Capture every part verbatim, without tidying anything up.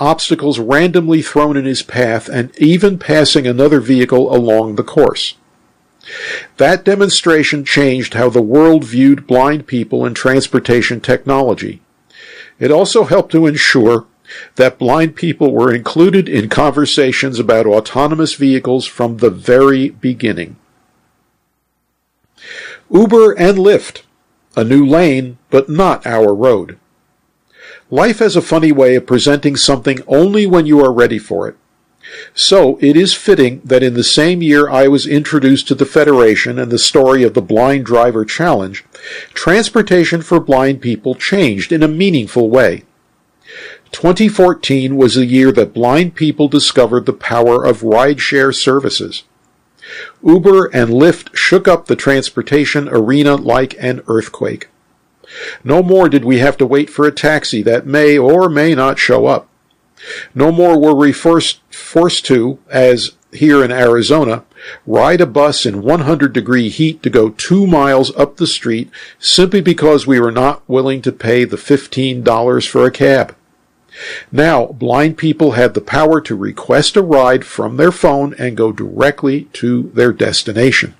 obstacles randomly thrown in his path and even passing another vehicle along the course. That demonstration changed how the world viewed blind people and transportation technology. It also helped to ensure that blind people were included in conversations about autonomous vehicles from the very beginning. Uber and Lyft, a new lane, but not our road. Life has a funny way of presenting something only when you are ready for it. So it is fitting that in the same year I was introduced to the Federation and the story of the Blind Driver Challenge, transportation for blind people changed in a meaningful way. twenty fourteen was the year that blind people discovered the power of rideshare services. Uber and Lyft shook up the transportation arena like an earthquake. No more did we have to wait for a taxi that may or may not show up. No more were we forced, forced to, as here in Arizona, ride a bus in one hundred degree heat to go two miles up the street simply because we were not willing to pay the fifteen dollars for a cab. Now, blind people had the power to request a ride from their phone and go directly to their destination.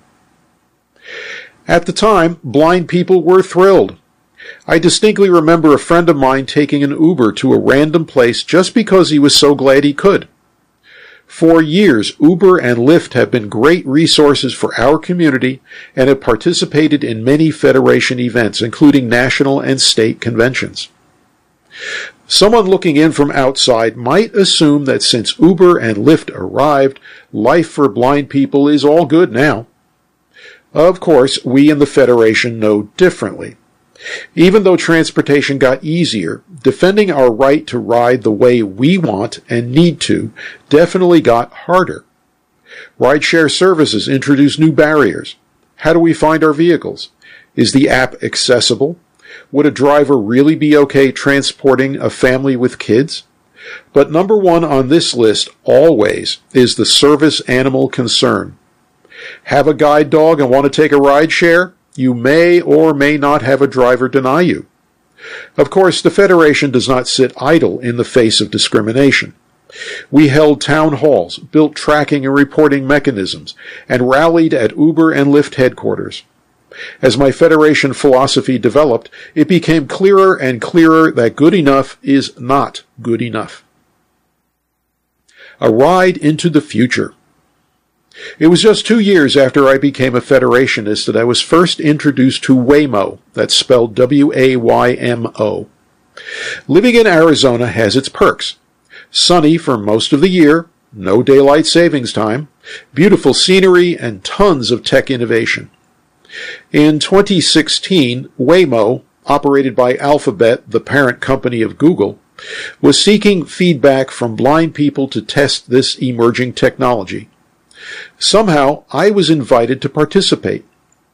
At the time, blind people were thrilled. I distinctly remember a friend of mine taking an Uber to a random place just because he was so glad he could. For years, Uber and Lyft have been great resources for our community and have participated in many Federation events, including national and state conventions. Someone looking in from outside might assume that since Uber and Lyft arrived, life for blind people is all good now. Of course, we in the Federation know differently. Even though transportation got easier, defending our right to ride the way we want and need to definitely got harder. Rideshare services introduced new barriers. How do we find our vehicles? Is the app accessible? Would a driver really be okay transporting a family with kids? But number one on this list always is the service animal concern. Have a guide dog and want to take a ride share? You may or may not have a driver deny you. Of course, the Federation does not sit idle in the face of discrimination. We held town halls, built tracking and reporting mechanisms, and rallied at Uber and Lyft headquarters. As my Federation philosophy developed, it became clearer and clearer that good enough is not good enough. A ride into the future. It was just two years after I became a Federationist that I was first introduced to Waymo, that's spelled W A Y M O. Living in Arizona has its perks. Sunny for most of the year, no daylight savings time, beautiful scenery, and tons of tech innovation. In twenty sixteen, Waymo, operated by Alphabet, the parent company of Google, was seeking feedback from blind people to test this emerging technology. Somehow, I was invited to participate.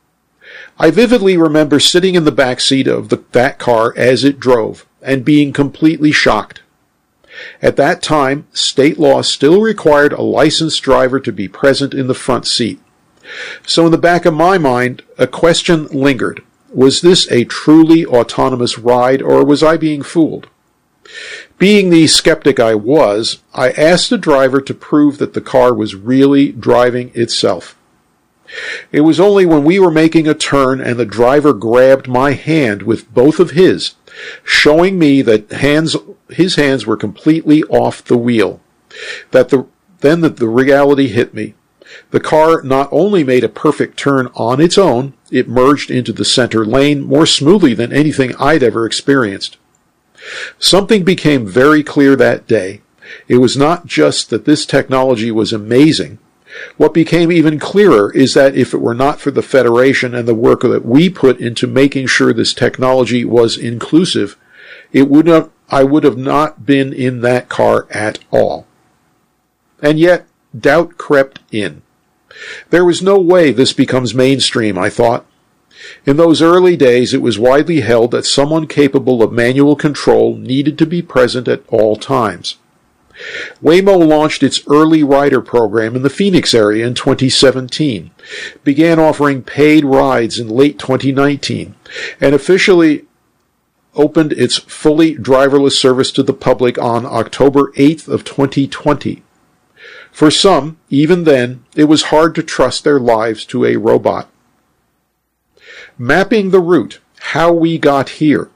I vividly remember sitting in the back seat of the, that car as it drove and being completely shocked. At that time, state law still required a licensed driver to be present in the front seat. So in the back of my mind, a question lingered. Was this a truly autonomous ride, or was I being fooled? Being the skeptic I was, I asked the driver to prove that the car was really driving itself. It was only when we were making a turn and the driver grabbed my hand with both of his, showing me that hands, his hands were completely off the wheel, that the, then that the reality hit me. The car not only made a perfect turn on its own, it merged into the center lane more smoothly than anything I'd ever experienced. Something became very clear that day. It was not just that this technology was amazing. What became even clearer is that if it were not for the Federation and the work that we put into making sure this technology was inclusive, it would not, I would have not been in that car at all. And yet, doubt crept in. There was no way this becomes mainstream, I thought. In those early days, it was widely held that someone capable of manual control needed to be present at all times. Waymo launched its early rider program in the Phoenix area in twenty seventeen, began offering paid rides in late twenty nineteen, and officially opened its fully driverless service to the public on October eighth of twenty twenty. For some, even then, it was hard to trust their lives to a robot. Mapping the route, how we got here.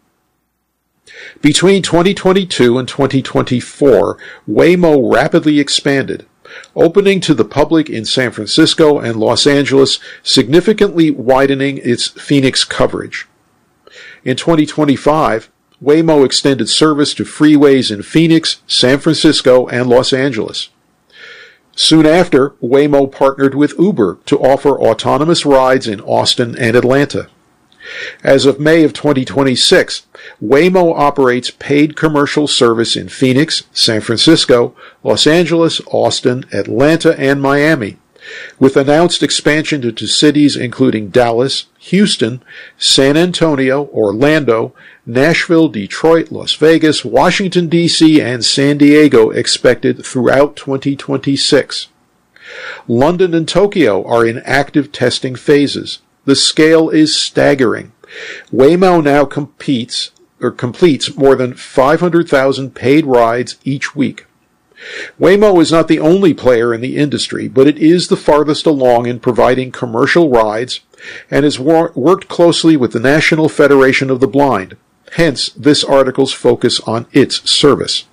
Between twenty twenty-two and twenty twenty-four, Waymo rapidly expanded, opening to the public in San Francisco and Los Angeles, significantly widening its Phoenix coverage. In twenty twenty-five, Waymo extended service to freeways in Phoenix, San Francisco, and Los Angeles. Soon after, Waymo partnered with Uber to offer autonomous rides in Austin and Atlanta. As of May of twenty twenty-six, Waymo operates paid commercial service in Phoenix, San Francisco, Los Angeles, Austin, Atlanta, and Miami, with announced expansion into cities including Dallas, Houston, San Antonio, Orlando, Nashville, Detroit, Las Vegas, Washington, D C, and San Diego expected throughout twenty twenty-six. London and Tokyo are in active testing phases. The scale is staggering. Waymo now competes or completes more than five hundred thousand paid rides each week. Waymo is not the only player in the industry, but it is the farthest along in providing commercial rides and has wor- worked closely with the National Federation of the Blind. Hence, this article's focus on its service.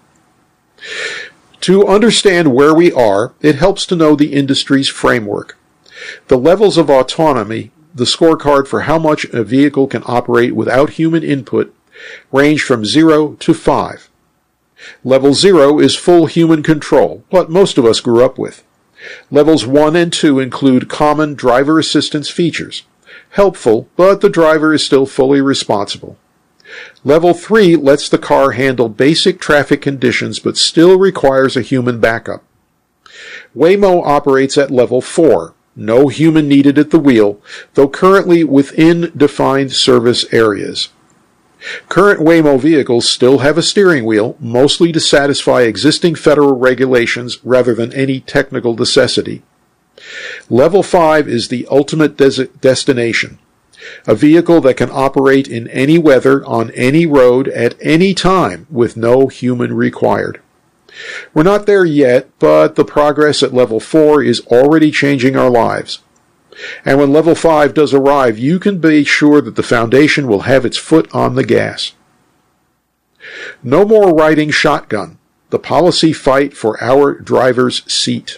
To understand where we are, it helps to know the industry's framework. The levels of autonomy, the scorecard for how much a vehicle can operate without human input, range from zero to five. Level zero is full human control, what most of us grew up with. Levels one and two include common driver assistance features. Helpful, but the driver is still fully responsible. Level three lets the car handle basic traffic conditions but still requires a human backup. Waymo operates at Level four, no human needed at the wheel, though currently within defined service areas. Current Waymo vehicles still have a steering wheel, mostly to satisfy existing federal regulations rather than any technical necessity. Level five is the ultimate des- destination. A vehicle that can operate in any weather, on any road, at any time, with no human required. We're not there yet, but the progress at Level four is already changing our lives. And when Level five does arrive, you can be sure that the foundation will have its foot on the gas. No more riding shotgun. The policy fight for our driver's seat.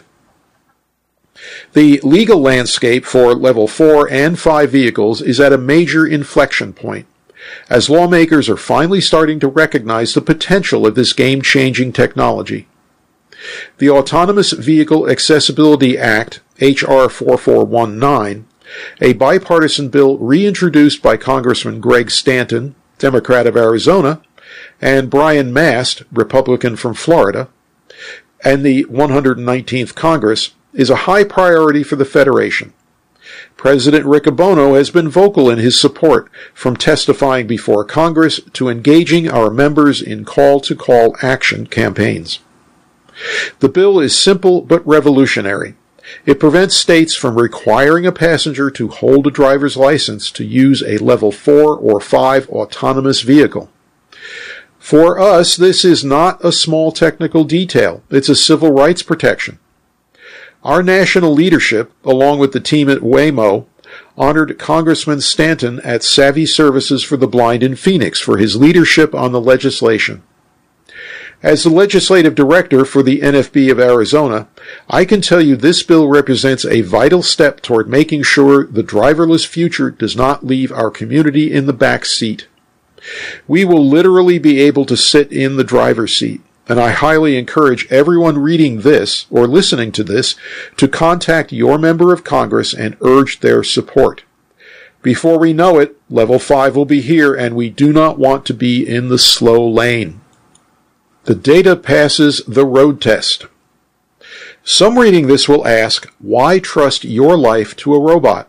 The legal landscape for Level four and five vehicles is at a major inflection point, as lawmakers are finally starting to recognize the potential of this game-changing technology. The Autonomous Vehicle Accessibility Act, H R forty-four nineteen, a bipartisan bill reintroduced by Congressman Greg Stanton, Democrat of Arizona, and Brian Mast, Republican from Florida, and the one hundred nineteenth Congress, is a high priority for the Federation. President Riccobono has been vocal in his support, from testifying before Congress to engaging our members in call-to-call action campaigns. The bill is simple but revolutionary. It prevents states from requiring a passenger to hold a driver's license to use a Level four or five autonomous vehicle. For us, this is not a small technical detail. It's a civil rights protection. Our national leadership, along with the team at Waymo, honored Congressman Stanton at Savvy Services for the Blind in Phoenix for his leadership on the legislation. As the legislative director for the N F B of Arizona, I can tell you this bill represents a vital step toward making sure the driverless future does not leave our community in the back seat. We will literally be able to sit in the driver's seat, and I highly encourage everyone reading this or listening to this to contact your member of Congress and urge their support. Before we know it, Level five will be here, and we do not want to be in the slow lane. The data passes the road test. Some reading this will ask, why trust your life to a robot?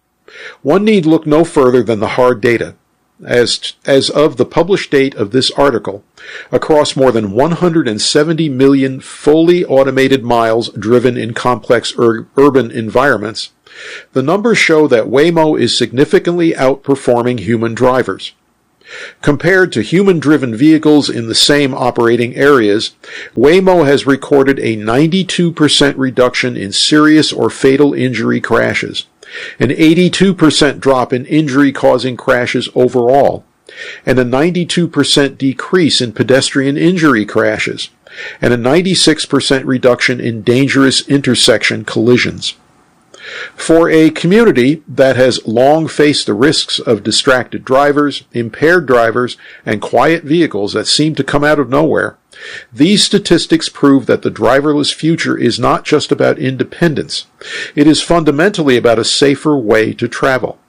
One need look no further than the hard data. As, as of the published date of this article, across more than one hundred seventy million fully automated miles driven in complex ur- urban environments, the numbers show that Waymo is significantly outperforming human drivers. Compared to human-driven vehicles in the same operating areas, Waymo has recorded a ninety-two percent reduction in serious or fatal injury crashes, an eighty-two percent drop in injury-causing crashes overall, and a ninety-two percent decrease in pedestrian injury crashes, and a ninety-six percent reduction in dangerous intersection collisions. For a community that has long faced the risks of distracted drivers, impaired drivers, and quiet vehicles that seem to come out of nowhere, these statistics prove that the driverless future is not just about independence. It is fundamentally about a safer way to travel.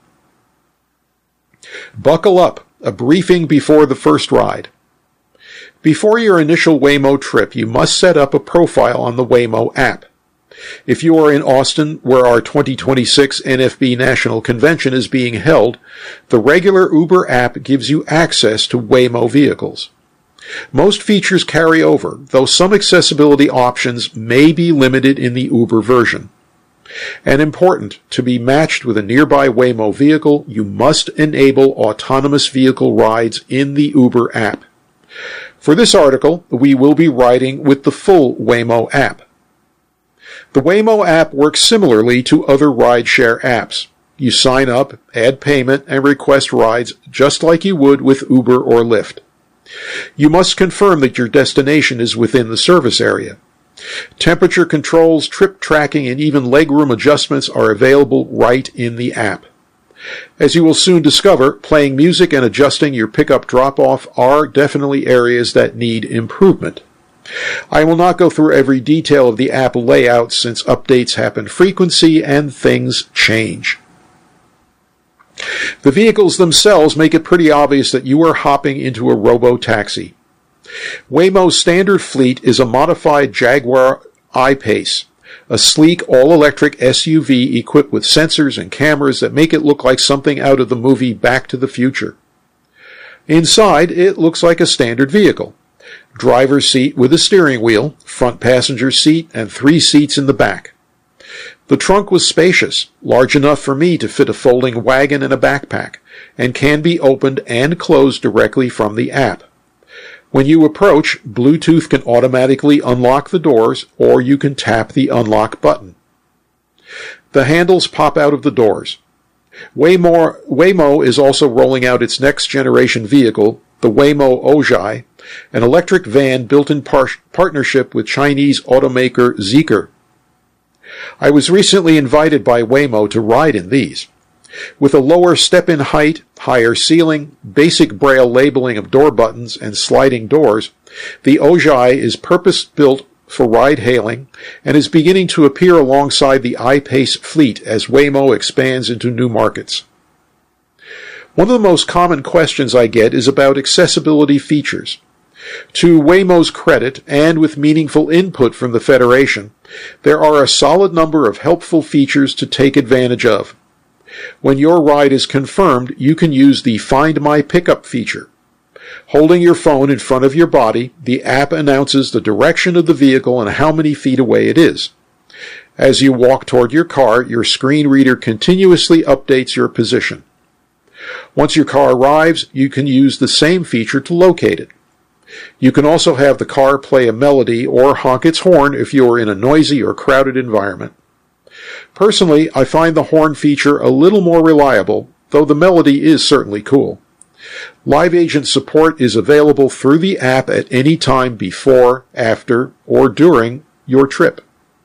Buckle up, a briefing before the first ride. Before your initial Waymo trip, you must set up a profile on the Waymo app. If you are in Austin, where our twenty twenty-six N F B National Convention is being held, the regular Uber app gives you access to Waymo vehicles. Most features carry over, though some accessibility options may be limited in the Uber version. And important, to be matched with a nearby Waymo vehicle, you must enable autonomous vehicle rides in the Uber app. For this article, we will be riding with the full Waymo app. The Waymo app works similarly to other rideshare apps. You sign up, add payment, and request rides just like you would with Uber or Lyft. You must confirm that your destination is within the service area. Temperature controls, trip tracking, and even legroom adjustments are available right in the app. As you will soon discover, playing music and adjusting your pickup drop-off are definitely areas that need improvement. I will not go through every detail of the app layout since updates happen frequently and things change. The vehicles themselves make it pretty obvious that you are hopping into a robo-taxi. Waymo's standard fleet is a modified Jaguar I-Pace, a sleek all-electric S U V equipped with sensors and cameras that make it look like something out of the movie Back to the Future. Inside, it looks like a standard vehicle. Driver's seat with a steering wheel, front passenger seat, and three seats in the back. The trunk was spacious, large enough for me to fit a folding wagon and a backpack, and can be opened and closed directly from the app. When you approach, Bluetooth can automatically unlock the doors, or you can tap the unlock button. The handles pop out of the doors. Waymo, Waymo is also rolling out its next-generation vehicle, the Waymo Ojai, an electric van built in par- partnership with Chinese automaker Zeekr. I was recently invited by Waymo to ride in these. With a lower step-in height, higher ceiling, basic braille labeling of door buttons, and sliding doors, the Ojai is purpose-built for ride-hailing and is beginning to appear alongside the I-Pace fleet as Waymo expands into new markets. One of the most common questions I get is about accessibility features. To Waymo's credit, and with meaningful input from the Federation, there are a solid number of helpful features to take advantage of. When your ride is confirmed, you can use the Find My Pickup feature. Holding your phone in front of your body, the app announces the direction of the vehicle and how many feet away it is. As you walk toward your car, your screen reader continuously updates your position. Once your car arrives, you can use the same feature to locate it. You can also have the car play a melody or honk its horn if you are in a noisy or crowded environment. Personally, I find the horn feature a little more reliable, though the melody is certainly cool. Live agent support is available through the app at any time before, after, or during your trip.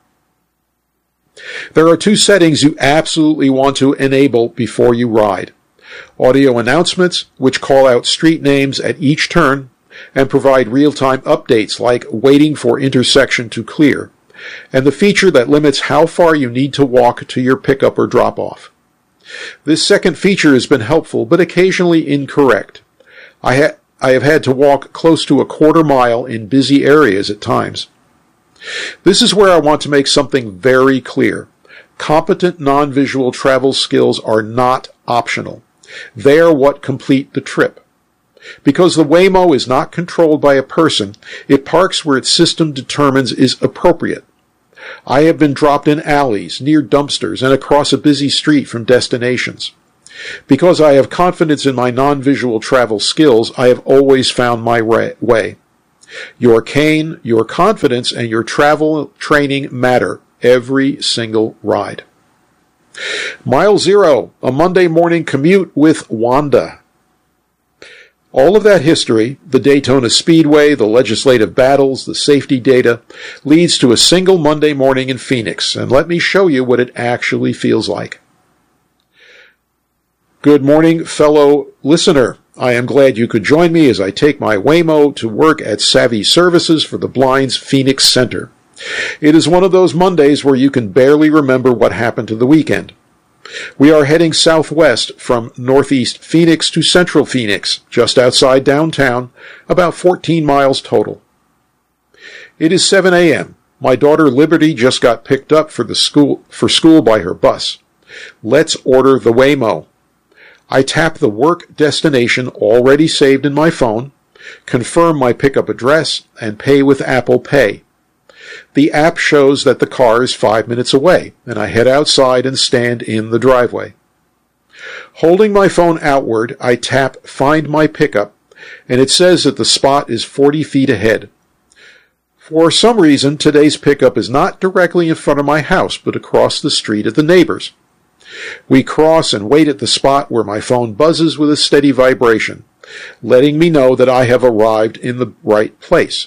There are two settings you absolutely want to enable before you ride. Audio announcements, which call out street names at each turn and provide real-time updates like waiting for intersection to clear, and the feature that limits how far you need to walk to your pickup or drop-off. This second feature has been helpful, but occasionally incorrect. I, ha- I have had to walk close to a quarter mile in busy areas at times. This is where I want to make something very clear. Competent non-visual travel skills are not optional. They are what complete the trip. Because the Waymo is not controlled by a person, it parks where its system determines is appropriate. I have been dropped in alleys, near dumpsters, and across a busy street from destinations. Because I have confidence in my non-visual travel skills, I have always found my way. Your cane, your confidence, and your travel training matter every single ride. Mile Zero, a Monday morning commute with Wanda. All of that history, the Daytona Speedway, the legislative battles, the safety data, leads to a single Monday morning in Phoenix, and let me show you what it actually feels like. Good morning, fellow listener. I am glad you could join me as I take my Waymo to work at Savvy Services for the Blind's Phoenix Center. It is one of those Mondays where you can barely remember what happened to the weekend. We are heading southwest from northeast Phoenix to central Phoenix, just outside downtown, about fourteen miles total. It is seven a.m. My daughter Liberty just got picked up for the school for school by her bus. Let's order the Waymo. I tap the work destination already saved in my phone, confirm my pickup address, and pay with Apple Pay. The app shows that the car is five minutes away, and I head outside and stand in the driveway. Holding my phone outward, I tap Find My Pickup, and it says that the spot is forty feet ahead. For some reason, today's pickup is not directly in front of my house, but across the street at the neighbor's. We cross and wait at the spot where my phone buzzes with a steady vibration, letting me know that I have arrived in the right place.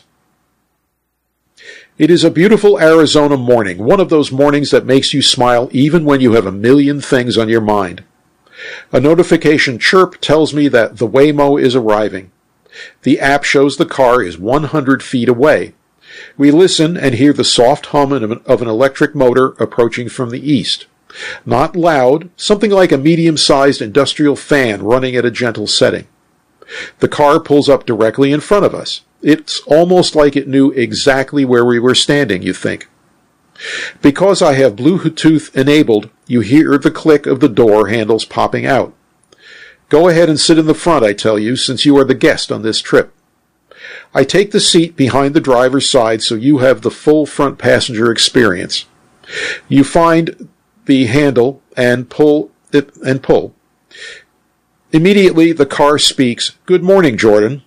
It is a beautiful Arizona morning, one of those mornings that makes you smile even when you have a million things on your mind. A notification chirp tells me that the Waymo is arriving. The app shows the car is one hundred feet away. We listen and hear the soft hum of an electric motor approaching from the east. Not loud, something like a medium-sized industrial fan running at a gentle setting. The car pulls up directly in front of us. It's almost like it knew exactly where we were standing, you think. Because I have Bluetooth enabled, you hear the click of the door handles popping out. Go ahead and sit in the front, I tell you, since you are the guest on this trip. I take the seat behind the driver's side so you have the full front passenger experience. You find the handle and pull it and pull. Immediately, the car speaks, "Good morning, Jordan."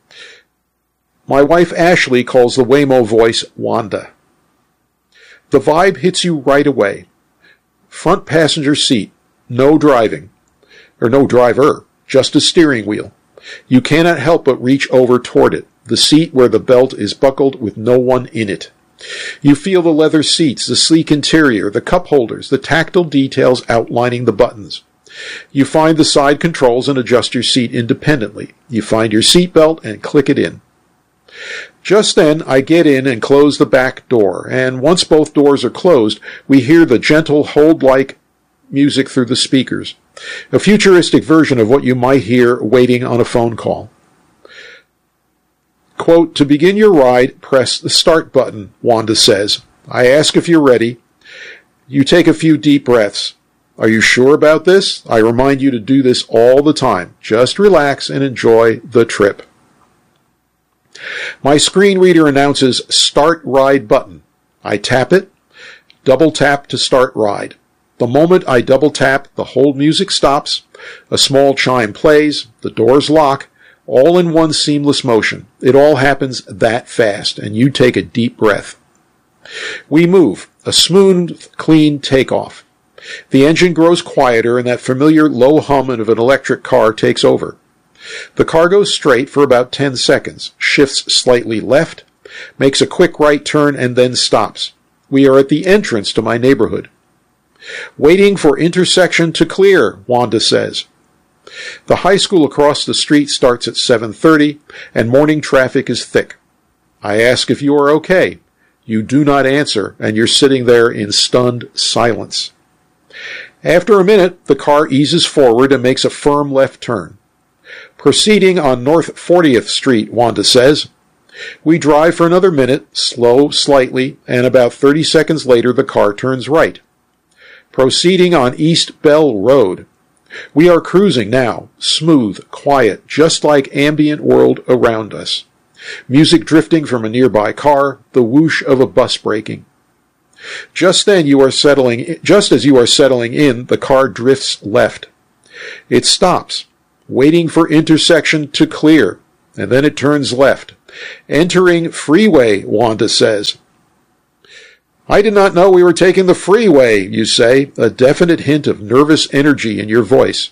My wife Ashley calls the Waymo voice Wanda. The vibe hits you right away. Front passenger seat, no driving, or no driver, just a steering wheel. You cannot help but reach over toward it, the seat where the belt is buckled with no one in it. You feel the leather seats, the sleek interior, the cup holders, the tactile details outlining the buttons. You find the side controls and adjust your seat independently. You find your seat belt and click it in. Just then, I get in and close the back door, and once both doors are closed, we hear the gentle hold-like music through the speakers, a futuristic version of what you might hear waiting on a phone call. Quote, "To begin your ride, press the start button," Wanda says. I ask if you're ready. You take a few deep breaths. Are you sure about this? I remind you to do this all the time. Just relax and enjoy the trip. My screen reader announces Start Ride button. I tap it, double tap to start ride. The moment I double tap, the hold music stops, a small chime plays, the doors lock, all in one seamless motion. It all happens that fast, and you take a deep breath. We move, a smooth, clean takeoff. The engine grows quieter, and that familiar low hum of an electric car takes over. The car goes straight for about ten seconds, shifts slightly left, makes a quick right turn, and then stops. We are at the entrance to my neighborhood. Waiting for intersection to clear, Wanda says. The high school across the street starts at seven thirty, and morning traffic is thick. I ask if you are okay. You do not answer, and you're sitting there in stunned silence. After a minute, the car eases forward and makes a firm left turn. Proceeding on North fortieth Street, Wanda says. We drive for another minute, slow slightly, and about thirty seconds later the car turns right. Proceeding on East Bell Road. We are cruising now, smooth, quiet, just like ambient world around us. Music drifting from a nearby car, the whoosh of a bus braking. Just then you are settling, just as you are settling in, the car drifts left. It stops, waiting for intersection to clear, and then it turns left. Entering freeway, Wanda says. I did not know we were taking the freeway, you say, a definite hint of nervous energy in your voice.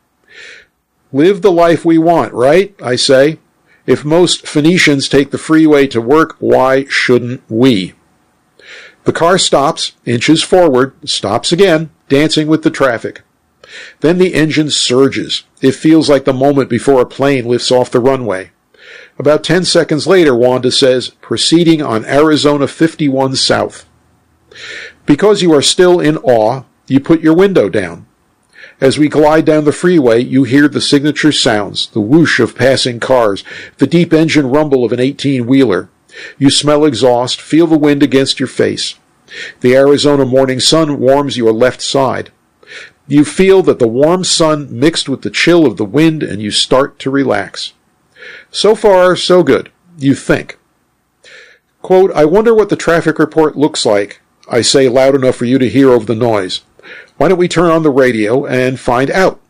Live the life we want, right? I say. If most Phoenicians take the freeway to work, why shouldn't we? The car stops, inches forward, stops again, dancing with the traffic. Then the engine surges. It feels like the moment before a plane lifts off the runway. About ten seconds later, Wanda says, proceeding on Arizona fifty-one South. Because you are still in awe, you put your window down. As we glide down the freeway, you hear the signature sounds, the whoosh of passing cars, the deep engine rumble of an eighteen-wheeler. You smell exhaust, feel the wind against your face. The Arizona morning sun warms your left side. You feel that the warm sun mixed with the chill of the wind, and you start to relax. So far, so good, you think. Quote, I wonder what the traffic report looks like, I say loud enough for you to hear over the noise. Why don't we turn on the radio and find out?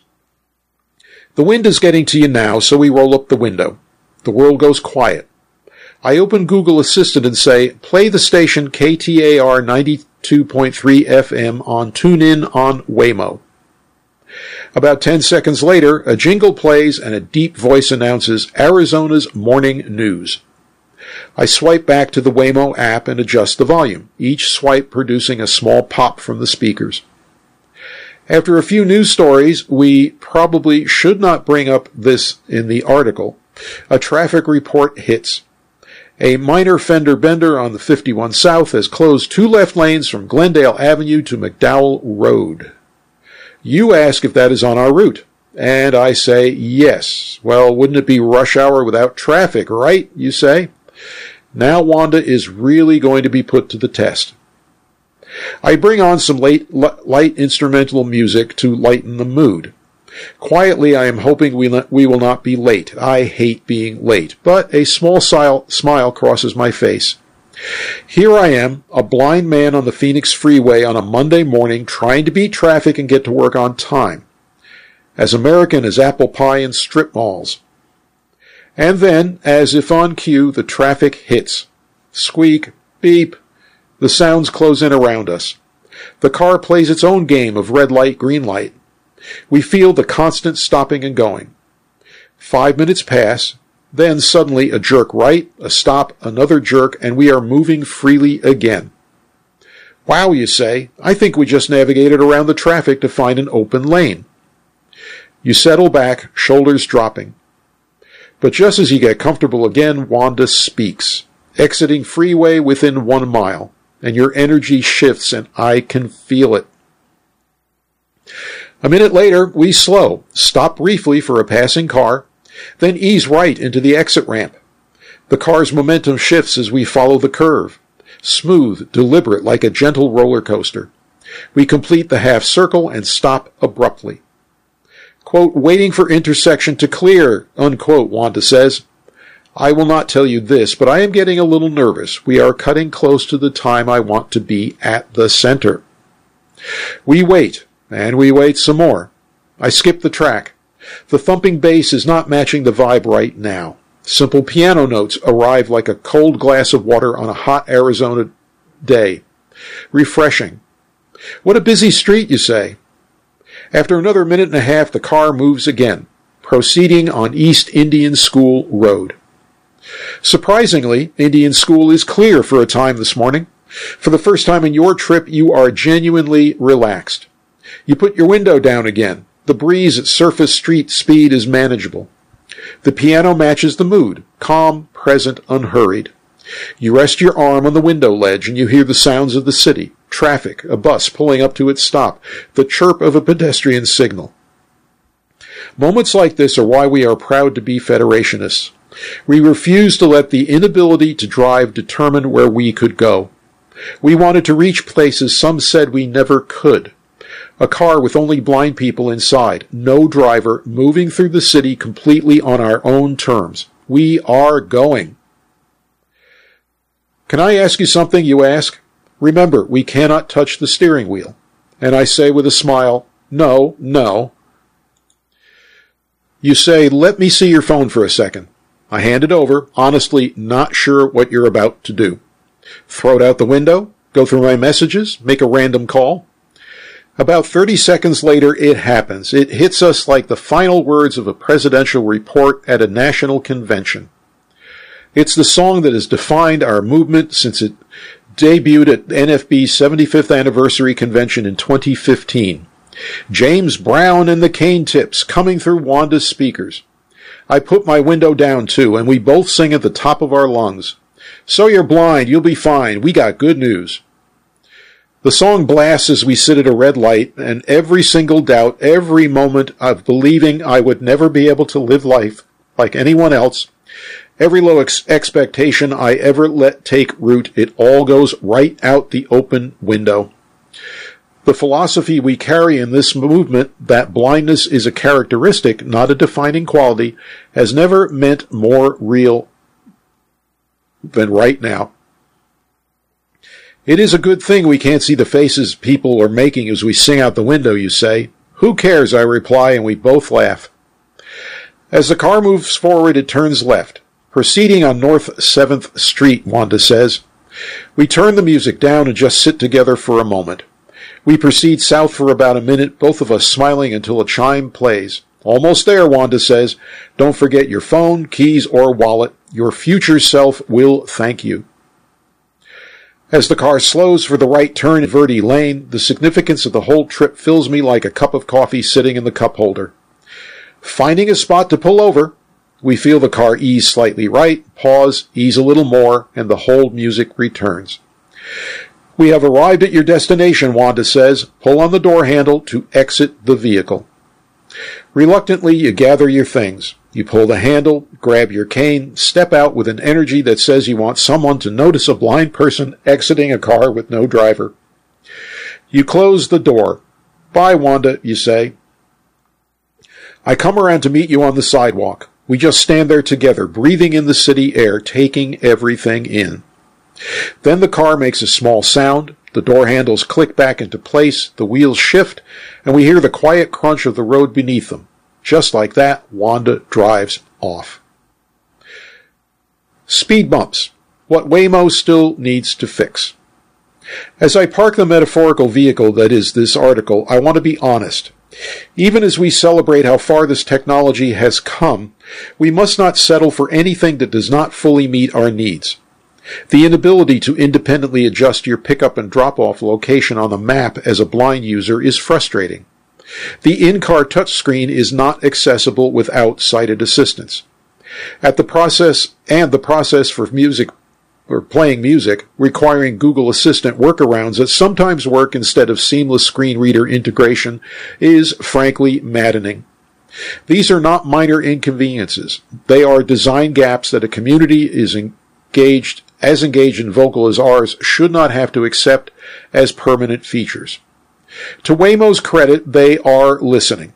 The wind is getting to you now, so we roll up the window. The world goes quiet. I open Google Assistant and say, play the station K T A R ninety-two point three F M on TuneIn on Waymo. About ten seconds later, a jingle plays and a deep voice announces Arizona's morning news. I swipe back to the Waymo app and adjust the volume, each swipe producing a small pop from the speakers. After a few news stories, we probably should not bring up this in the article, a traffic report hits. A minor fender bender on the fifty-one South has closed two left lanes from Glendale Avenue to McDowell Road. You ask if that is on our route, and I say yes. Well, wouldn't it be rush hour without traffic, right? You say. Now Wanda is really going to be put to the test. I bring on some late, light instrumental music to lighten the mood. Quietly, I am hoping we, we will not be late. I hate being late, but a small smile crosses my face. Here I am, a blind man on the Phoenix freeway on a Monday morning trying to beat traffic and get to work on time. As American as apple pie in strip malls. And then, as if on cue, the traffic hits. Squeak, beep. The sounds close in around us. The car plays its own game of red light, green light. We feel the constant stopping and going. Five minutes pass, then suddenly a jerk right, a stop, another jerk, and we are moving freely again. Wow, you say, I think we just navigated around the traffic to find an open lane. You settle back, shoulders dropping. But just as you get comfortable again, Wanda speaks, exiting freeway within one mile, and your energy shifts, and I can feel it. A minute later, we slow, stop briefly for a passing car, then ease right into the exit ramp. The car's momentum shifts as we follow the curve, smooth, deliberate, like a gentle roller coaster. We complete the half circle and stop abruptly. Quote, waiting for intersection to clear, unquote, Wanda says. I will not tell you this, but I am getting a little nervous. We are cutting close to the time I want to be at the center. We wait, and we wait some more. I skip the track. The thumping bass is not matching the vibe right now. Simple piano notes arrive like a cold glass of water on a hot Arizona day. Refreshing. What a busy street, you say. After another minute and a half, the car moves again, proceeding on East Indian School Road. Surprisingly, Indian School is clear for a time this morning. For the first time in your trip, you are genuinely relaxed. You put your window down again. The breeze at surface street speed is manageable. The piano matches the mood, calm, present, unhurried. You rest your arm on the window ledge and you hear the sounds of the city, traffic, a bus pulling up to its stop, the chirp of a pedestrian signal. Moments like this are why we are proud to be Federationists. We refuse to let the inability to drive determine where we could go. We wanted to reach places some said we never could. A car with only blind people inside, no driver, moving through the city completely on our own terms. We are going. Can I ask you something, you ask? Remember, we cannot touch the steering wheel. And I say with a smile, no, no, You say, "Let me see your phone for a second." I hand it over, honestly not sure what you're about to do. Throw it out the window, go through my messages, make a random call. About thirty seconds later, it happens. It hits us like the final words of a presidential report at a national convention. It's the song that has defined our movement since it debuted at N F B's seventy-fifth anniversary convention in twenty fifteen. James Brown and the Cane Tips coming through Wanda's speakers. I put my window down too, and we both sing at the top of our lungs. "So you're blind, you'll be fine, we got good news." The song blasts as we sit at a red light, and every single doubt, every moment of believing I would never be able to live life like anyone else, every low ex- expectation I ever let take root, it all goes right out the open window. The philosophy we carry in this movement, that blindness is a characteristic, not a defining quality, has never meant more real than right now. It is a good thing we can't see the faces people are making as we sing out the window, you say. "Who cares?" I reply, and we both laugh. As the car moves forward, it turns left. "Proceeding on North seventh Street, Wanda says. We turn the music down and just sit together for a moment. We proceed south for about a minute, both of us smiling until a chime plays. "Almost there," Wanda says. "Don't forget your phone, keys, or wallet. Your future self will thank you." As the car slows for the right turn in Verde Lane, the significance of the whole trip fills me like a cup of coffee sitting in the cup holder. Finding a spot to pull over, we feel the car ease slightly right, pause, ease a little more, and the whole music returns. "We have arrived at your destination," Wanda says. "Pull on the door handle to exit the vehicle." Reluctantly, you gather your things. You pull the handle, grab your cane, step out with an energy that says you want someone to notice a blind person exiting a car with no driver. You close the door. "Bye, Wanda," you say. I come around to meet you on the sidewalk. We just stand there together, breathing in the city air, taking everything in. Then the car makes a small sound, the door handles click back into place, the wheels shift, and we hear the quiet crunch of the road beneath them. Just like that, Wanda drives off. Speed bumps. What Waymo still needs to fix. As I park the metaphorical vehicle that is this article, I want to be honest. Even as we celebrate how far this technology has come, we must not settle for anything that does not fully meet our needs. The inability to independently adjust your pickup and drop-off location on the map as a blind user is frustrating. The in-car touchscreen is not accessible without sighted assistance. At the process and the process for music or playing music requiring Google Assistant workarounds that sometimes work instead of seamless screen reader integration is frankly maddening. These are not minor inconveniences. They are design gaps that a community is engaged as engaged and vocal as ours should not have to accept as permanent features. To Waymo's credit, they are listening.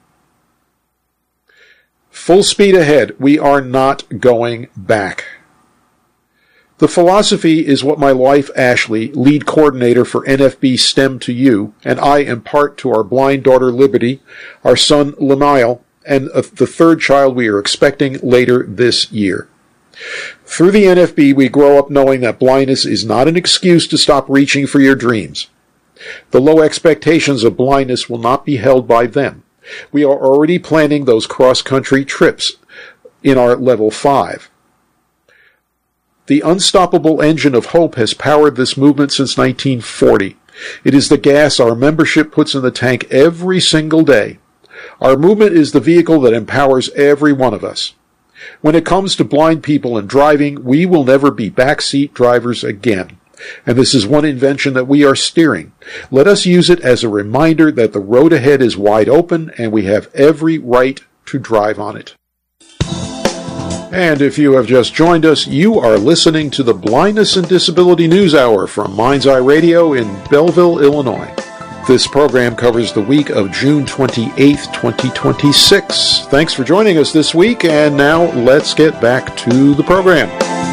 Full speed ahead. We are not going back. The philosophy is what my wife, Ashley, lead coordinator for N F B STEM to You, and I impart to our blind daughter Liberty, our son Lamile, and the third child we are expecting later this year. Through the N F B, we grow up knowing that blindness is not an excuse to stop reaching for your dreams. The low expectations of blindness will not be held by them. We are already planning those cross-country trips in our level five. The unstoppable engine of hope has powered this movement since nineteen forty. It is the gas our membership puts in the tank every single day. Our movement is the vehicle that empowers every one of us. When it comes to blind people and driving, we will never be backseat drivers again. And this is one invention that we are steering. Let us use it as a reminder that the road ahead is wide open and we have every right to drive on it. And if you have just joined us, you are listening to the Blindness and Disability News Hour from Mind's Eye Radio in Belleville, Illinois. This program covers the week of June twenty-eighth, twenty twenty-six. Thanks for joining us this week, and now let's get back to the program.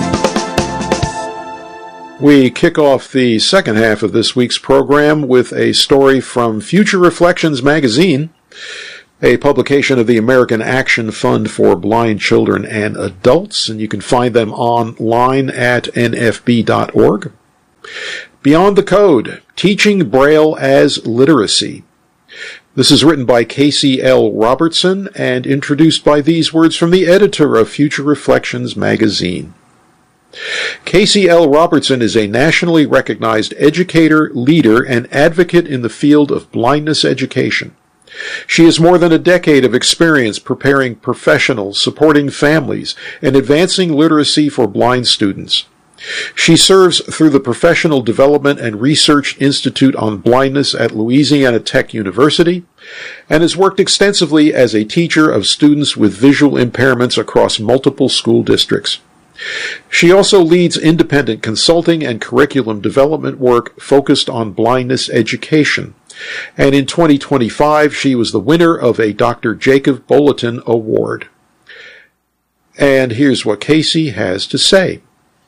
We kick off the second half of this week's program with a story from Future Reflections magazine. a publication of the American Action Fund for Blind Children and Adults, and you can find them online at N F B dot org. Beyond the Code, Teaching Braille as Literacy. This is written by Casey L. Robertson and introduced by these words from the editor of Future Reflections magazine. Casey L. Robertson is a nationally recognized educator, leader, and advocate in the field of blindness education. She has more than a decade of experience preparing professionals, supporting families, and advancing literacy for blind students. She serves through the Professional Development and Research Institute on Blindness at Louisiana Tech University and has worked extensively as a teacher of students with visual impairments across multiple school districts. She also leads independent consulting and curriculum development work focused on blindness education. And in twenty twenty-five, she was the winner of a Doctor Jacob Bulletin Award. And here's what Casey has to say.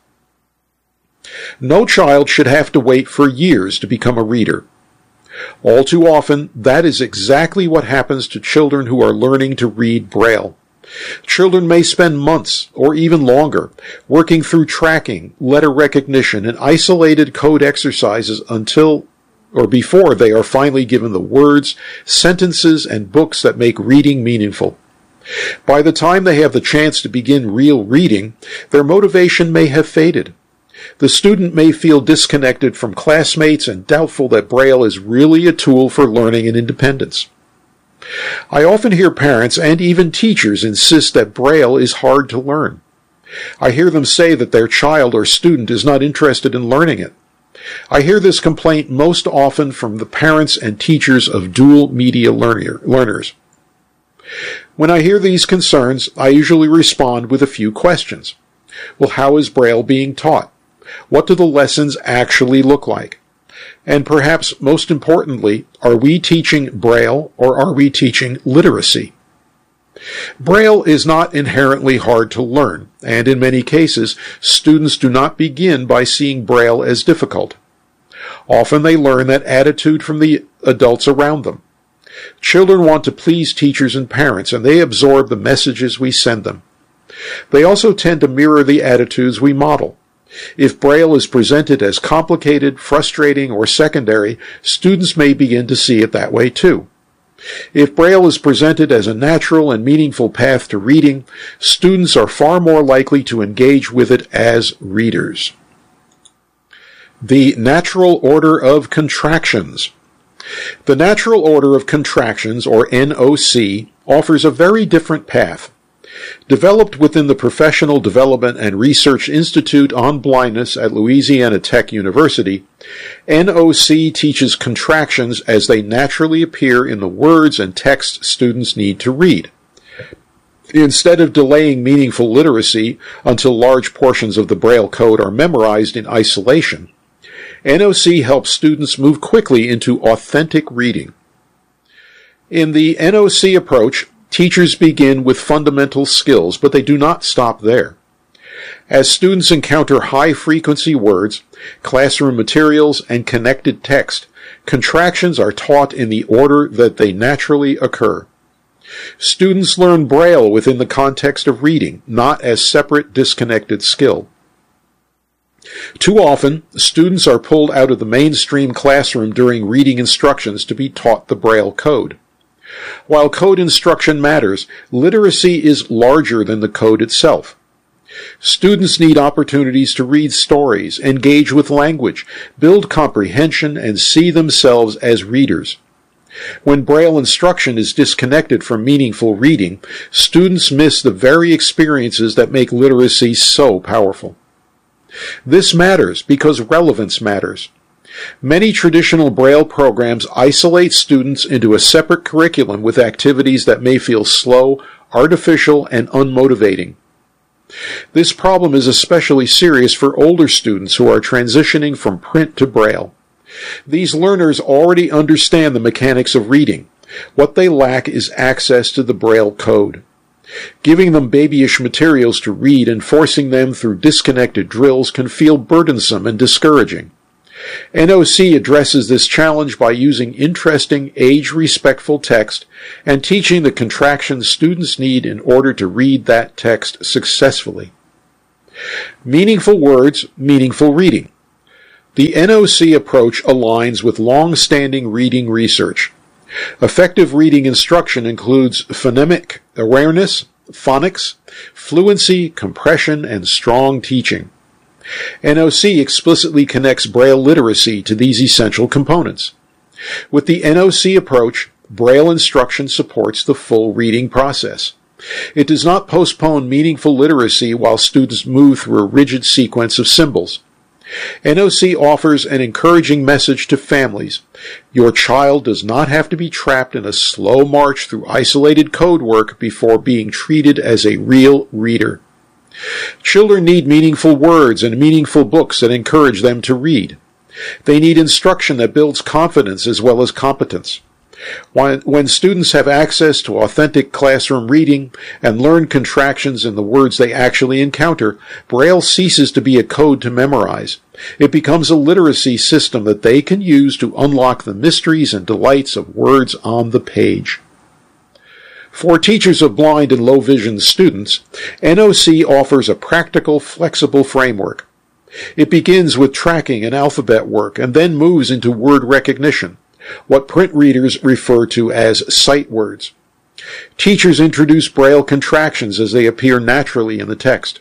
No child should have to wait for years to become a reader. All too often, that is exactly what happens to children who are learning to read Braille. Children may spend months, or even longer, working through tracking, letter recognition, and isolated code exercises until or before they are finally given the words, sentences, and books that make reading meaningful. By the time they have the chance to begin real reading, their motivation may have faded. The student may feel disconnected from classmates and doubtful that Braille is really a tool for learning and independence. I often hear parents and even teachers insist that Braille is hard to learn. I hear them say that their child or student is not interested in learning it. I hear this complaint most often from the parents and teachers of dual media learner, learners. When I hear these concerns, I usually respond with a few questions. Well, how is Braille being taught? What do the lessons actually look like? And perhaps most importantly, are we teaching Braille or are we teaching literacy? Braille is not inherently hard to learn, and in many cases, students do not begin by seeing Braille as difficult. Often they learn that attitude from the adults around them. Children want to please teachers and parents, and they absorb the messages we send them. They also tend to mirror the attitudes we model. If Braille is presented as complicated, frustrating, or secondary, students may begin to see it that way too. If Braille is presented as a natural and meaningful path to reading, students are far more likely to engage with it as readers. The natural order of contractions. The natural order of contractions, or N O C, offers a very different path. Developed within the Professional Development and Research Institute on Blindness at Louisiana Tech University, N O C teaches contractions as they naturally appear in the words and text students need to read. Instead of delaying meaningful literacy until large portions of the Braille code are memorized in isolation, N O C helps students move quickly into authentic reading. In the N O C approach, teachers begin with fundamental skills, but they do not stop there. As students encounter high-frequency words, classroom materials, and connected text, contractions are taught in the order that they naturally occur. Students learn Braille within the context of reading, not as separate, disconnected skill. Too often, students are pulled out of the mainstream classroom during reading instructions to be taught the Braille code. While code instruction matters, literacy is larger than the code itself. Students need opportunities to read stories, engage with language, build comprehension, and see themselves as readers. When Braille instruction is disconnected from meaningful reading, students miss the very experiences that make literacy so powerful. This matters because relevance matters. Many traditional Braille programs isolate students into a separate curriculum with activities that may feel slow, artificial, and unmotivating. This problem is especially serious for older students who are transitioning from print to Braille. These learners already understand the mechanics of reading. What they lack is access to the Braille code. Giving them babyish materials to read and forcing them through disconnected drills can feel burdensome and discouraging. N O C addresses this challenge by using interesting, age-respectful text and teaching the contractions students need in order to read that text successfully. Meaningful words, meaningful reading. The N O C approach aligns with long-standing reading research. Effective reading instruction includes phonemic awareness, phonics, fluency, compression, and strong teaching. N O C explicitly connects Braille literacy to these essential components. With the N O C approach, Braille instruction supports the full reading process. It does not postpone meaningful literacy while students move through a rigid sequence of symbols. N O C offers an encouraging message to families. Your child does not have to be trapped in a slow march through isolated code work before being treated as a real reader. Children need meaningful words and meaningful books that encourage them to read. They need instruction that builds confidence as well as competence. When, when students have access to authentic classroom reading and learn contractions in the words they actually encounter, Braille ceases to be a code to memorize. It becomes a literacy system that they can use to unlock the mysteries and delights of words on the page. For teachers of blind and low vision students, N O C offers a practical, flexible framework. It begins with tracking and alphabet work and then moves into word recognition, what print readers refer to as sight words. Teachers introduce Braille contractions as they appear naturally in the text.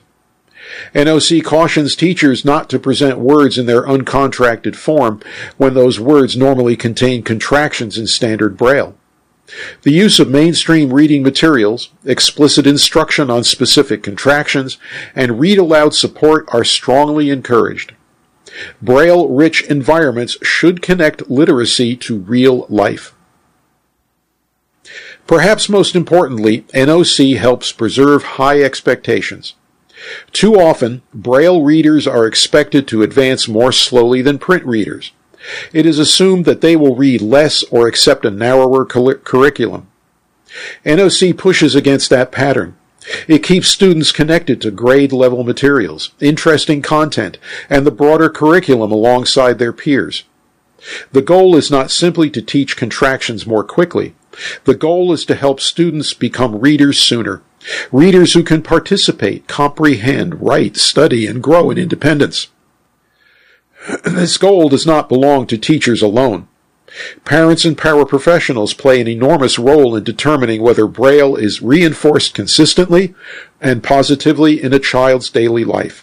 N O C cautions teachers not to present words in their uncontracted form when those words normally contain contractions in standard Braille. The use of mainstream reading materials, explicit instruction on specific contractions, and read-aloud support are strongly encouraged. Braille-rich environments should connect literacy to real life. Perhaps most importantly, N O C helps preserve high expectations. Too often, Braille readers are expected to advance more slowly than print readers. It is assumed that they will read less or accept a narrower curriculum. N O C pushes against that pattern. It keeps students connected to grade-level materials, interesting content, and the broader curriculum alongside their peers. The goal is not simply to teach contractions more quickly. The goal is to help students become readers sooner, readers who can participate, comprehend, write, study, and grow in independence. This goal does not belong to teachers alone. Parents and paraprofessionals play an enormous role in determining whether Braille is reinforced consistently and positively in a child's daily life.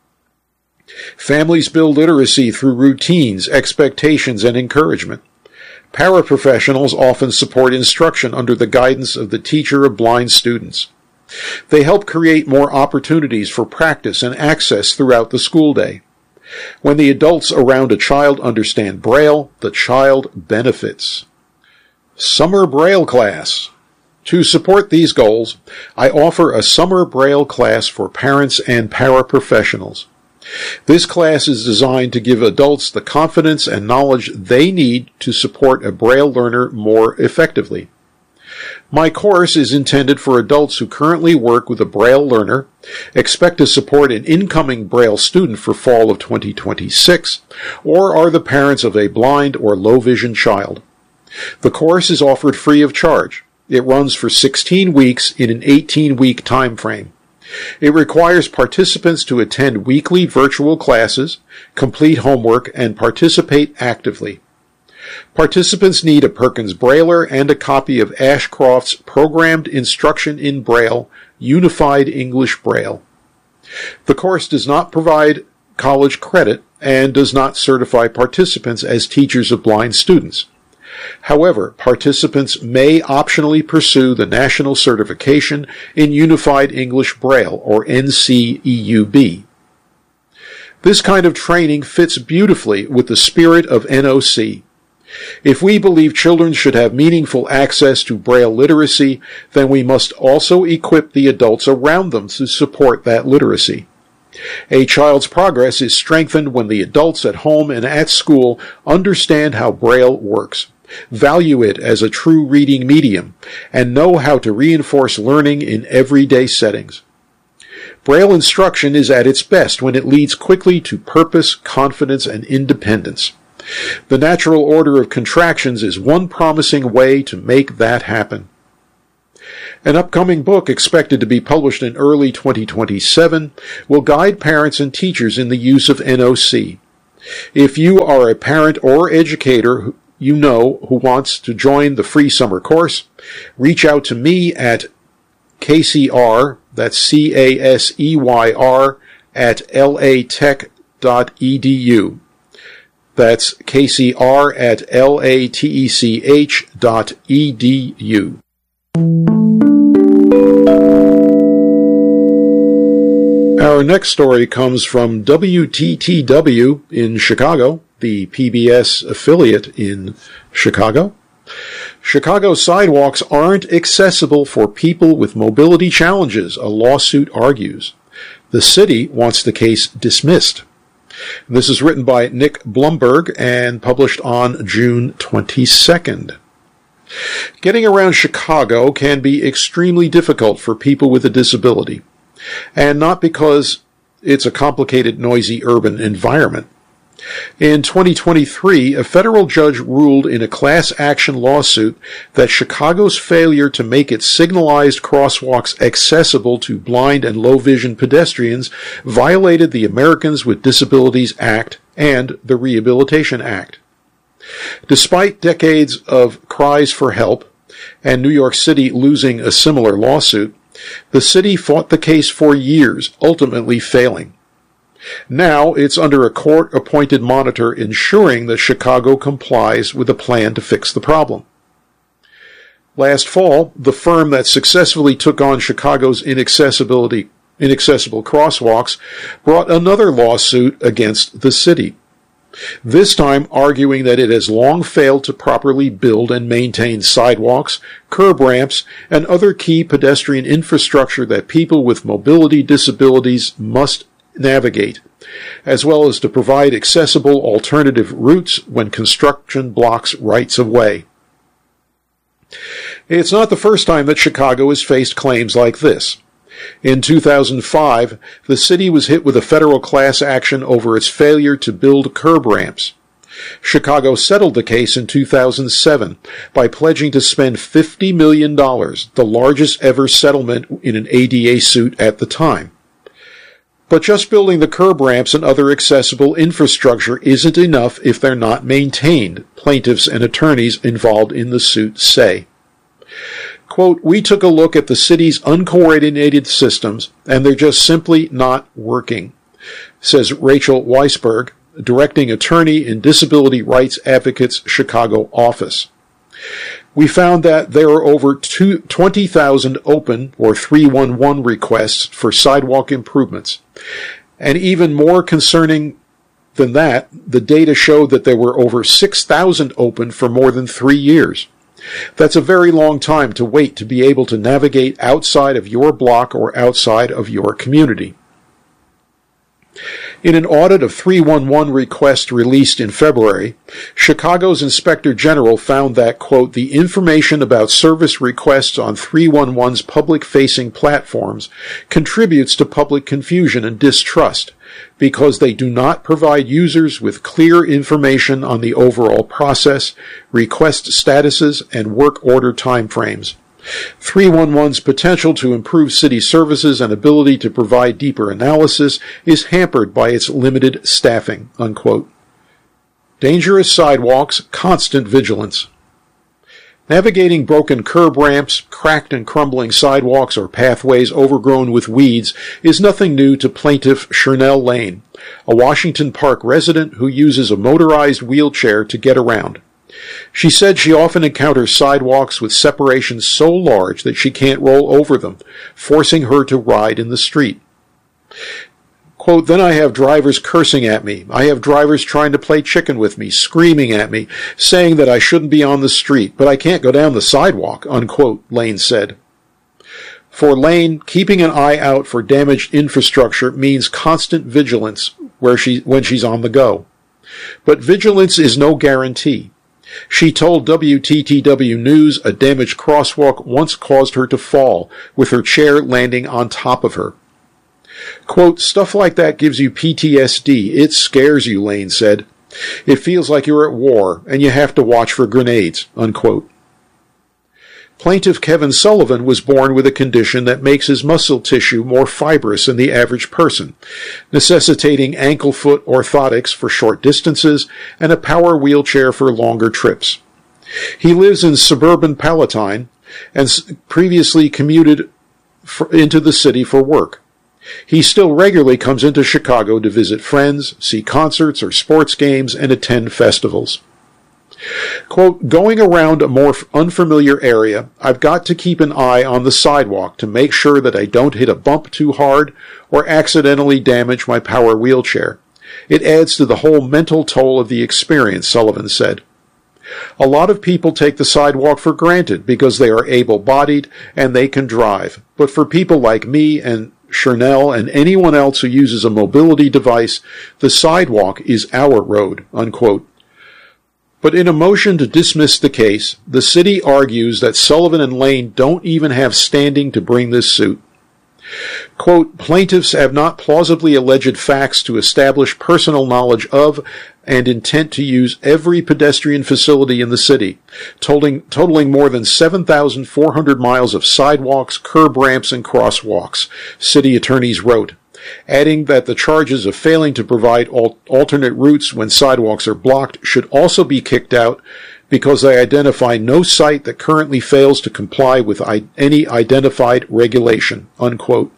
Families build literacy through routines, expectations, and encouragement. Paraprofessionals often support instruction under the guidance of the teacher of blind students. They help create more opportunities for practice and access throughout the school day. When the adults around a child understand Braille, the child benefits. Summer Braille Class. To support these goals, I offer a Summer Braille class for parents and paraprofessionals. This class is designed to give adults the confidence and knowledge they need to support a Braille learner more effectively. My course is intended for adults who currently work with a Braille learner, expect to support an incoming Braille student for fall of twenty twenty-six, or are the parents of a blind or low-vision child. The course is offered free of charge. It runs for sixteen weeks in an eighteen-week time frame. It requires participants to attend weekly virtual classes, complete homework, and participate actively. Participants need a Perkins Brailler and a copy of Ashcroft's Programmed Instruction in Braille, Unified English Braille. The course does not provide college credit and does not certify participants as teachers of blind students. However, participants may optionally pursue the National Certification in Unified English Braille, or N C E U B. This kind of training fits beautifully with the spirit of N O C. If we believe children should have meaningful access to Braille literacy, then we must also equip the adults around them to support that literacy. A child's progress is strengthened when the adults at home and at school understand how Braille works, value it as a true reading medium, and know how to reinforce learning in everyday settings. Braille instruction is at its best when it leads quickly to purpose, confidence, and independence. The natural order of contractions is one promising way to make that happen. An upcoming book, expected to be published in early twenty twenty-seven, will guide parents and teachers in the use of N O C. If you are a parent or educator you know who wants to join the free summer course, reach out to me at K C R, that's C A S E Y R, at L A tech dot E D U. That's K C R at L A T E C H dot E D U. Our next story comes from W T T W in Chicago, the P B S affiliate in Chicago. Chicago sidewalks aren't accessible for people with mobility challenges, a lawsuit argues. The city wants the case dismissed. This is written by Nick Blumberg and published on June twenty-second. Getting around Chicago can be extremely difficult for people with a disability, and not because it's a complicated, noisy urban environment. In twenty twenty-three, a federal judge ruled in a class action lawsuit that Chicago's failure to make its signalized crosswalks accessible to blind and low-vision pedestrians violated the Americans with Disabilities Act and the Rehabilitation Act. Despite decades of cries for help and New York City losing a similar lawsuit, the city fought the case for years, ultimately failing. Now it's under a court-appointed monitor ensuring that Chicago complies with a plan to fix the problem. Last fall, the firm that successfully took on Chicago's inaccessibility, inaccessible crosswalks brought another lawsuit against the city, this time arguing that it has long failed to properly build and maintain sidewalks, curb ramps, and other key pedestrian infrastructure that people with mobility disabilities must navigate, as well as to provide accessible alternative routes when construction blocks rights of way. It's not the first time that Chicago has faced claims like this. In two thousand five, the city was hit with a federal class action over its failure to build curb ramps. Chicago settled the case in two thousand seven by pledging to spend fifty million dollars, the largest ever settlement in an A D A suit at the time. But just building the curb ramps and other accessible infrastructure isn't enough if they're not maintained, plaintiffs and attorneys involved in the suit say. Quote, "We took a look at the city's uncoordinated systems, and they're just simply not working," says Rachel Weisberg, directing attorney in Disability Rights Advocates Chicago office. "We found that there are over twenty thousand open or three one one requests for sidewalk improvements. And even more concerning than that, the data showed that there were over six thousand open for more than three years. That's a very long time to wait to be able to navigate outside of your block or outside of your community." In an audit of three one one requests released in February, Chicago's Inspector General found that, quote, "the information about service requests on three one one's public-facing platforms contributes to public confusion and distrust because they do not provide users with clear information on the overall process, request statuses, and work order timeframes. three one one's potential to improve city services and ability to provide deeper analysis is hampered by its limited staffing," unquote. Dangerous sidewalks, constant vigilance. Navigating broken curb ramps, cracked and crumbling sidewalks, or pathways overgrown with weeds is nothing new to plaintiff Shernell Lane, a Washington Park resident who uses a motorized wheelchair to get around. She said she often encounters sidewalks with separations so large that she can't roll over them, forcing her to ride in the street. Quote, "Then I have drivers cursing at me. I have drivers trying to play chicken with me, screaming at me, saying that I shouldn't be on the street, but I can't go down the sidewalk," unquote, Lane said. For Lane, keeping an eye out for damaged infrastructure means constant vigilance where she, when she's on the go. But vigilance is no guarantee. She told W T T W News a damaged crosswalk once caused her to fall, with her chair landing on top of her. Quote, "Stuff like that gives you P T S D. It scares you," Lane said. "It feels like you're at war, and you have to watch for grenades," unquote. Plaintiff Kevin Sullivan was born with a condition that makes his muscle tissue more fibrous than the average person, necessitating ankle-foot orthotics for short distances and a power wheelchair for longer trips. He lives in suburban Palatine and previously commuted for, into the city for work. He still regularly comes into Chicago to visit friends, see concerts or sports games, and attend festivals. Quote, "Going around a more unfamiliar area, I've got to keep an eye on the sidewalk to make sure that I don't hit a bump too hard or accidentally damage my power wheelchair. It adds to the whole mental toll of the experience," Sullivan said. "A lot of people take the sidewalk for granted because they are able-bodied and they can drive. But for people like me and Chernell and anyone else who uses a mobility device, the sidewalk is our road," unquote. But in a motion to dismiss the case, the city argues that Sullivan and Lane don't even have standing to bring this suit. Quote, "Plaintiffs have not plausibly alleged facts to establish personal knowledge of and intent to use every pedestrian facility in the city, totaling, totaling more than seven thousand four hundred miles of sidewalks, curb ramps, and crosswalks," city attorneys wrote, adding that the charges of failing to provide al- alternate routes when sidewalks are blocked should also be kicked out because they identify no site that currently fails to comply with I- any identified regulation, unquote.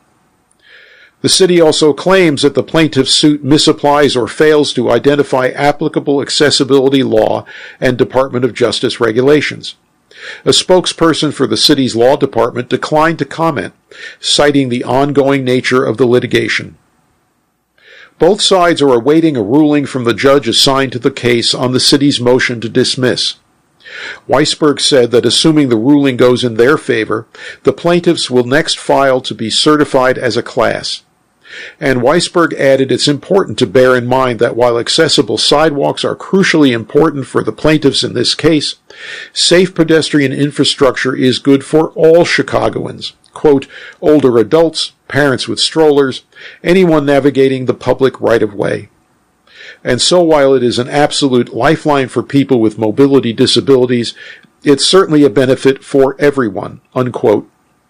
The city also claims that the plaintiff's suit misapplies or fails to identify applicable accessibility law and Department of Justice regulations. A spokesperson for the city's law department declined to comment, citing the ongoing nature of the litigation. Both sides are awaiting a ruling from the judge assigned to the case on the city's motion to dismiss. Weisberg said that assuming the ruling goes in their favor, the plaintiffs will next file to be certified as a class. And Weisberg added it's important to bear in mind that while accessible sidewalks are crucially important for the plaintiffs in this case, safe pedestrian infrastructure is good for all Chicagoans. Quote, "Older adults, parents with strollers, anyone navigating the public right-of-way. And so while it is an absolute lifeline for people with mobility disabilities, it's certainly a benefit for everyone," unquote.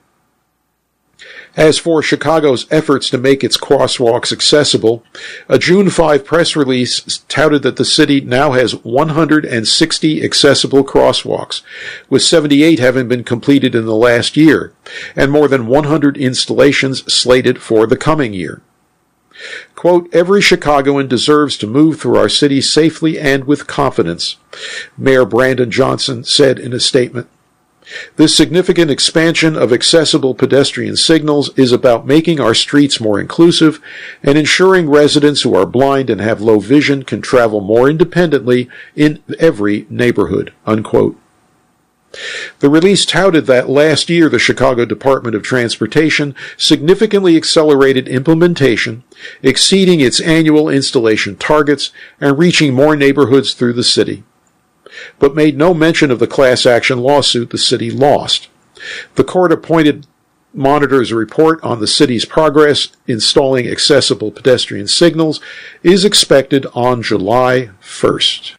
As for Chicago's efforts to make its crosswalks accessible, a June fifth press release touted that the city now has one hundred sixty accessible crosswalks, with seventy-eight having been completed in the last year, and more than one hundred installations slated for the coming year. Quote, "Every Chicagoan deserves to move through our city safely and with confidence," Mayor Brandon Johnson said in a statement. "This significant expansion of accessible pedestrian signals is about making our streets more inclusive and ensuring residents who are blind and have low vision can travel more independently in every neighborhood," unquote. The release touted that last year the Chicago Department of Transportation significantly accelerated implementation, exceeding its annual installation targets and reaching more neighborhoods through the city, but made no mention of the class action lawsuit the city lost. The court-appointed monitor's report on the city's progress installing accessible pedestrian signals is expected on July first.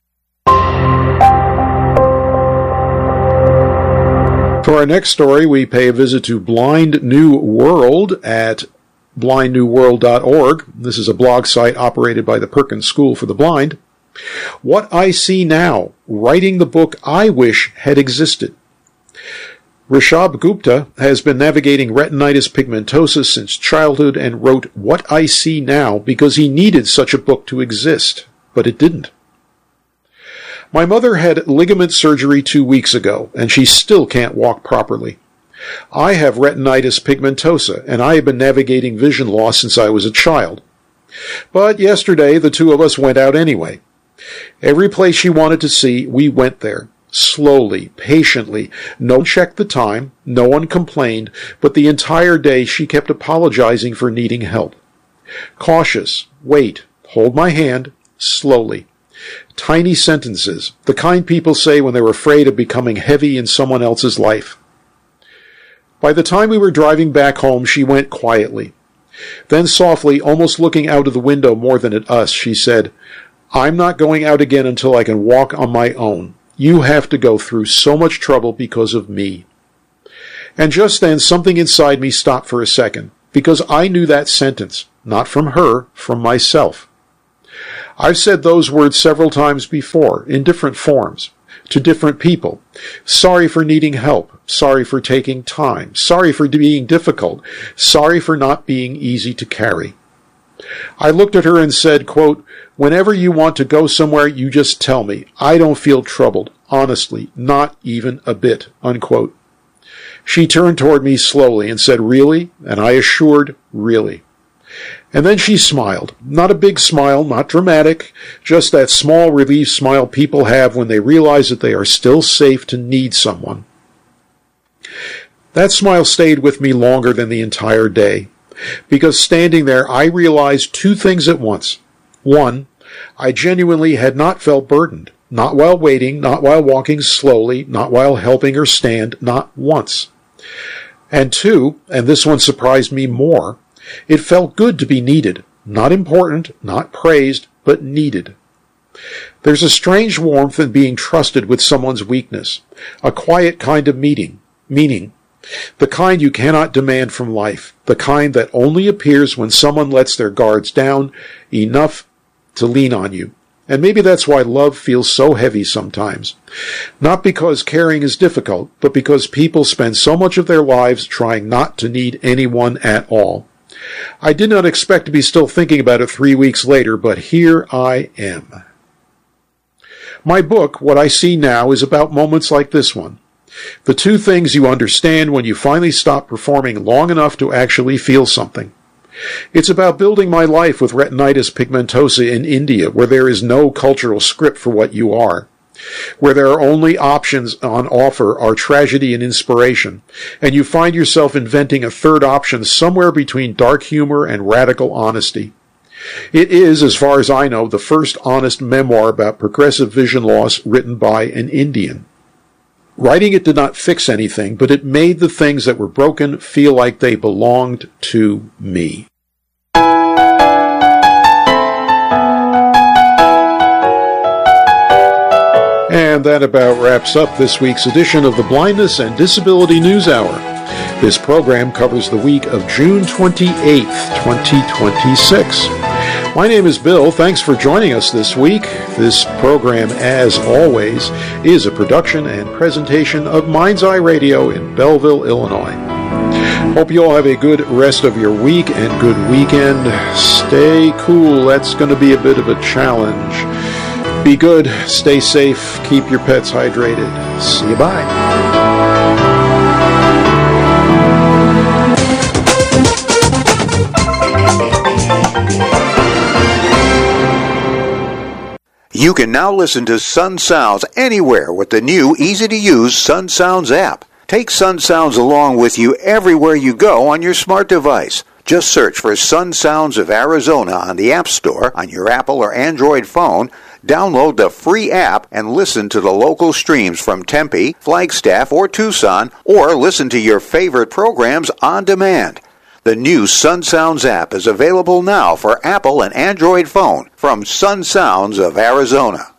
For our next story, we pay a visit to Blind New World at blind new world dot org. This is a blog site operated by the Perkins School for the Blind. What I See Now, writing the book I wish had existed. Rishabh Gupta has been navigating retinitis pigmentosa since childhood and wrote What I See Now because he needed such a book to exist, but it didn't. My mother had ligament surgery two weeks ago, and she still can't walk properly. I have retinitis pigmentosa, and I have been navigating vision loss since I was a child. But yesterday, the two of us went out anyway. Every place she wanted to see, we went there. Slowly, patiently. No one checked the time, no one complained, but the entire day she kept apologizing for needing help. Cautious, wait, hold my hand, slowly. Tiny sentences, the kind people say when they're afraid of becoming heavy in someone else's life. By the time we were driving back home, she went quietly. Then softly, almost looking out of the window more than at us, she said, "I'm not going out again until I can walk on my own. You have to go through so much trouble because of me." And just then something inside me stopped for a second, because I knew that sentence, not from her, from myself. I've said those words several times before, in different forms, to different people. Sorry for needing help. Sorry for taking time. Sorry for being difficult. Sorry for not being easy to carry. I looked at her and said, quote, "Whenever you want to go somewhere, you just tell me. I don't feel troubled. Honestly, not even a bit," unquote. She turned toward me slowly and said, "Really?" And I assured, "Really." And then she smiled. Not a big smile, not dramatic, just that small relief smile people have when they realize that they are still safe to need someone. That smile stayed with me longer than the entire day, because standing there I realized two things at once. One, I genuinely had not felt burdened, not while waiting, not while walking slowly, not while helping her stand, not once. And two, and this one surprised me more, it felt good to be needed, not important, not praised, but needed. There's a strange warmth in being trusted with someone's weakness, a quiet kind of meeting, meaning, the kind you cannot demand from life, the kind that only appears when someone lets their guards down enough to lean on you. And maybe that's why love feels so heavy sometimes. Not because caring is difficult, but because people spend so much of their lives trying not to need anyone at all. I did not expect to be still thinking about it three weeks later, but here I am. My book, What I See Now, is about moments like this one. The two things you understand when you finally stop performing long enough to actually feel something. It's about building my life with retinitis pigmentosa in India, where there is no cultural script for what you are, where there are only options on offer are tragedy and inspiration, and you find yourself inventing a third option somewhere between dark humor and radical honesty. It is, as far as I know, the first honest memoir about progressive vision loss written by an Indian. Writing it did not fix anything, but it made the things that were broken feel like they belonged to me. And that about wraps up this week's edition of the Blindness and Disability News Hour. This program covers the week of June twenty-eighth, twenty twenty-six. My name is Bill. Thanks for joining us this week. This program, as always, is a production and presentation of Mind's Eye Radio in Belleville, Illinois. Hope you all have a good rest of your week and good weekend. Stay cool. That's going to be a bit of a challenge. Be good, stay safe, keep your pets hydrated. See you, bye. You can now listen to Sun Sounds anywhere with the new, easy-to-use Sun Sounds app. Take Sun Sounds along with you everywhere you go on your smart device. Just search for Sun Sounds of Arizona on the App Store on your Apple or Android phone. Download the free app and listen to the local streams from Tempe, Flagstaff, or Tucson, or listen to your favorite programs on demand. The new Sun Sounds app is available now for Apple and Android phone from Sun Sounds of Arizona.